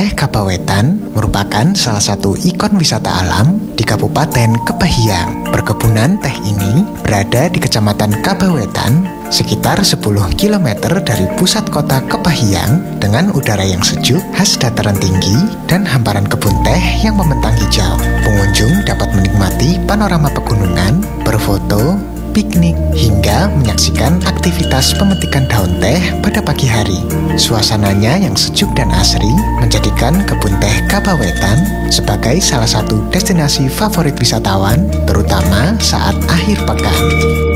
Teh Kabawetan merupakan salah satu ikon wisata alam di Kabupaten Kepahyang. Perkebunan teh ini berada di Kecamatan Kabawetan, sekitar 10 km dari pusat kota Kepahyang, dengan udara yang sejuk khas dataran tinggi dan hamparan kebun teh yang membentang hijau. Pengunjung dapat menikmati panorama pegunungan, berfoto, piknik, hingga menyaksikan aktivitas pemetikan daun teh pada pagi hari. Suasananya yang sejuk dan asri menjadikan kebun teh Kabawetan sebagai salah satu destinasi favorit wisatawan, terutama saat akhir pekan.